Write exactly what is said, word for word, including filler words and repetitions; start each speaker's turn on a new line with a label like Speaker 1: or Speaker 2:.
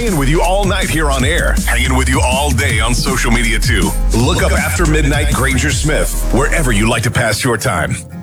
Speaker 1: hanging with you all night here on air, hanging with you all day on social media too. Look up After Midnight Granger Smith, wherever you like to pass your time.